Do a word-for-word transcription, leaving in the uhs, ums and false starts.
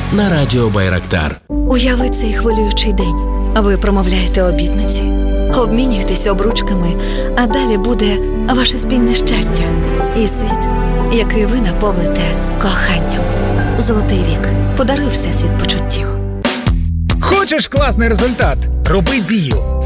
на Радіо Байрактар. Уяви цей хвилюючий день. Ви промовляєте обітниці, обмінюєтесь обручками, а далі буде ваше спільне щастя і світ, який ви наповните коханням. Золотий вік. Подаруй всесвіт почуттів. Хочеш класний результат? Роби дію.